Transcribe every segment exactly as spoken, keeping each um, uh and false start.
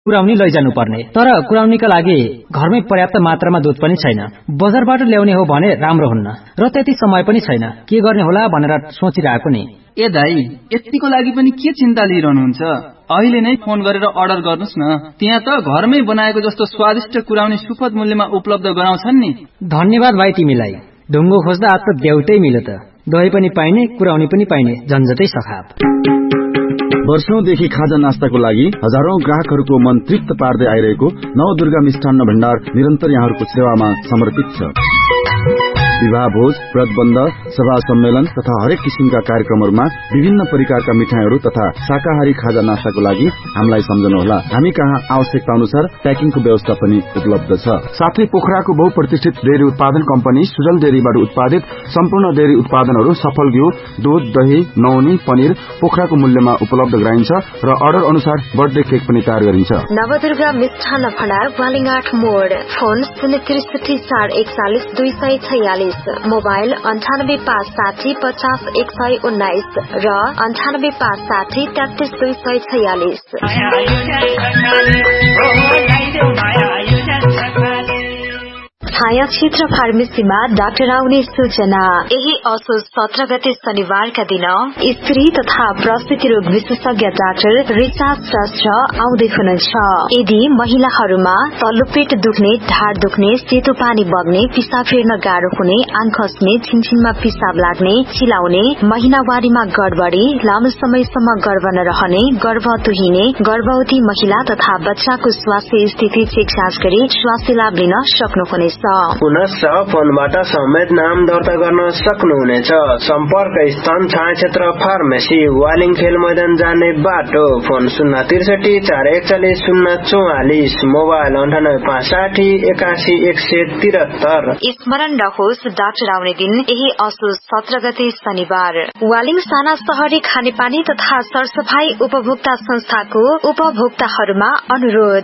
कुराउनी लैजानु पर्ने। तर कुराउनीका लागि घरमै पर्याप्त मात्रामा दूध पनि छैन। बजारबाट ल्याउने हो भने राम्रो हुन्न र त्यति समय पनि छैन। के गर्ने होला भनेर सोचिरहेको नि। ए दाई, यतिको लागि पनि के चिन्ता लिइरहनुहुन्छ? अहिले नै फोन गरेर अर्डर गर्नुस् न। त्यहाँ त घरमै बनाएको जस्तो स्वादिष्ट कुराउनी सुपथ मूल्यमा उपलब्ध गराउँछन् नि। धन्यवाद भाइ तिमीलाई। ढुङ्गो खोज्दा आज त देउटै मिल्यो त। दही पनि पाइने, कुराउनी पनि पाइने, झन्झटै सखाप। वर्षौंदेखि खाजा नास्ताको लागि हजारौं ग्राहकहरूको मन तृप्त पार्दै आइरहेको नवदुर्गा मिष्ठान्न भण्डार निरन्तर यहाँहरूको सेवामा समर्पित छ। विवाह भोज, व्रतबन्ध, सभा सम्मेलन तथा हरेक किसिमका कार्यक्रमहरूमा विभिन्न प्रकारका मिठाईहरू तथा शाकाहारी खाजा नास्ताको लागि हामीलाई सम्झनुहोला। हामी कहाँ आवश्यकता अनुसार प्याकिङको व्यवस्था पनि उपलब्ध छ। साथै पोखराको बहुप्रतिष्ठित डेयरी उत्पादन कम्पनी सुजल डेयरीबाट उत्पादित सम्पूर्ण डेयरी उत्पादनहरू सफल घिउ, दूध, दही, नौनी, पनिर पोखराको मूल्यमा उपलब्ध गराइन्छ र अर्डर अनुसार बर्थडे केक पनि तयार गरिन्छ। नवदुर्गा मिष्ठान्न भण्डार वालिङाट मोड। फोन शून्य त्रिसठी चार एकचालिस दुई सय छयालिस। मोबाइल अन्ठानब्बे पाँच साठी पचास एक सय उन्नाइस र अन्ठानब्बे पाँच साठी तेत्तिस दुई सय छयालिस। छाया क्षेत्र फार्मेसीमा डाक्टर आउने सूचना। यही असोज सत्र गते शनिबारका दिन स्त्री तथा प्रसूति रोग विशेषज्ञ डाक्टर रिचार्ड श्रेष्ठ आउँदै हुनुहुन्छ। यदि महिलाहरूमा तल्लो पेट दुख्ने, ढाड दुख्ने, सेतो पानी बग्ने, पिसाब फेर्न गाह्रो हुने, आङ खस्ने, छिनछिनमा पिसाब लाग्ने, चिलाउने, महिनावारीमा गडबडी, लामो समयसम्म गर्भ नरहने, गर्भ तुहिने, गर्भवती महिला तथा बच्चाको स्वास्थ्य स्थिति चेक जाँच गरी स्वास्थ्य लाभ लिन सक्नुहुनेछ। पुनश्च फोनबाट समेत नाम दर्ता गर्न सक्नुहुनेछ। सम्पर्क स्थान छाया क्षेत्र फार्मेसी, वालिङ खेल मैदान जाने बाटो। फोन शून्य त्रिसठी चार एकचालिस शून्य चौवालिस। मोबाइल अन्ठानब्बे पाँच साठी एकासी एक सय त्रिहत्तर। स्मरण रहोस्, डाक्टर आउने दिन यही असोज सत्र गते शनिबार। वालिङ साना शहरी खानेपानी तथा सरसफाई उपभोक्ता संस्थाको उपभोक्ताहरूमा अनुरोध।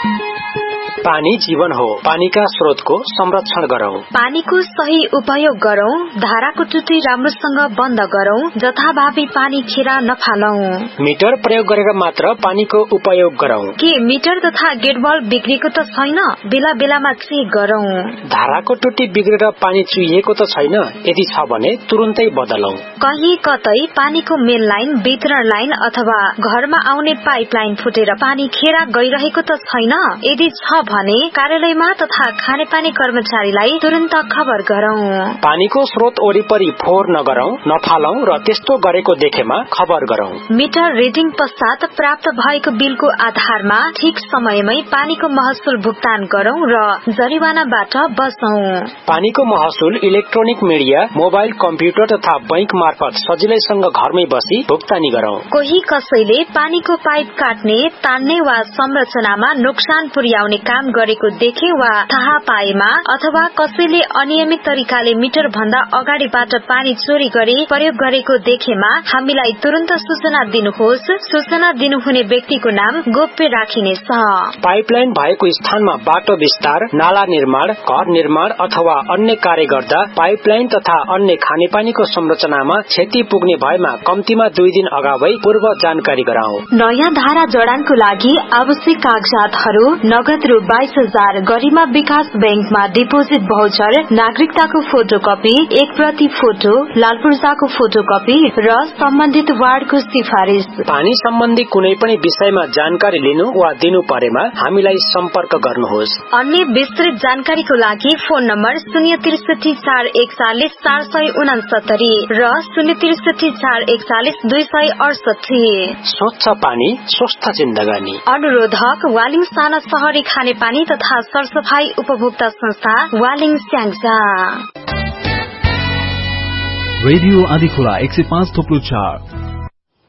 पानी जीवन हो, पानीका स्रोतको संरक्षण गरौं। पानीको सही उपयोग गरौं। धाराको टुटी राम्रोसँग बन्द गरौं। जथाभावी पानी खेरा नफालौं। मिटर प्रयोग गरेर मात्र पानीको उपयोग गरौं। के मिटर तथा गेटबल बिग्रेको त छैन? बेला बेलामा चेक गरौं। धाराको टुटी बिग्रेर पानी चुहिएको त छैन? यदि छ भने तुरुन्तै बदलौं। कहीँ कतै पानीको मेन लाइन, वितरण लाइन अथवा घरमा आउने पाइप लाइन फुटेर पानी खेरा गइरहेको त छैन? यदि छ भने कार्यालयमा तथा खानेपानी कर्मचारीलाई तुरन्त खबर गरौं। पानीको स्रोत वरिपरि फोहोर नगरौं, नफालौं र त्यस्तो गरेको देखेमा खबर गरौं। मिटर रिडिङ पश्चात प्राप्त भएको बिलको आधारमा ठिक समयमै पानीको महसुल भुक्तान गरौं र जरिवानाबाट बचौं। पानीको महसुल इलेक्ट्रोनिक मिडिया, मोबाइल, कम्प्युटर तथा बैंक मार्फत सजिलैसँग घरमै बसी भुक्तानी गरौं। कोही कसैले पानीको पाइप काट्ने, तान्ने वा संरचनामा नोक्सान पुर्याउने काम गरेको देखे वा थाहा पाएमा अथवा कसैले अनियमित तरिकाले मिटर भन्दा अगाडिबाट पानी चोरी गरी प्रयोग गरेको देखेमा हामीलाई तुरन्त सूचना दिनुहोस्। सूचना दिनुहुने व्यक्तिको नाम गोप्य राखिनेछ। पाइपलाइन भएको स्थानमा बाटो विस्तार, नाला निर्माण, घर निर्माण अथवा अन्य कार्य गर्दा पाइपलाइन तथा अन्य खानेपानीको संरचनामा क्षति पुग्ने भएमा कम्तीमा दुई दिन अगावै पूर्व जानकारी गराऊ। नयाँ धारा जडानको लागि आवश्यक कागजातहरू नगद रु बाइस हजार, गरिमा विकास बैंकमा डिपोजिट भाउचर, नागरिकताको फोटोकपी, एक प्रति फोटो, लाल पूर्जाको फोटोकपी र सम्बन्धित वार्डको सिफारिश। पानी सम्बन्धी कुनै पनि विषयमा जानकारी लिनु वा दिनु परेमा हामीलाई सम्पर्क गर्नुहोस्। अन्य विस्तृत जानकारीको लागि फोन नम्बर शून्य त्रिसठी चार एकचालिस चार सय उनासत्तरी र शून्य त्रिसठी चार एकचालिस दुई सय अडसठी। स्वच्छ पानी, स्वस्थ जिन्दगानी। अनुरोधक वालिङ साना शहरी खानेपानी तथा सरसफाई उपभोक्ता संस्था, वालिङ स्याङ्जा। रेडियो आदिखोला एक सय पाँच थोप्लो चार